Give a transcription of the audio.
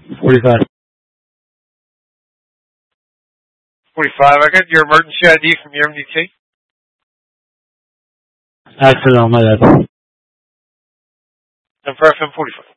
45. 45. I got your emergency ID from your MDT. Accident on my bad. And for FM 45.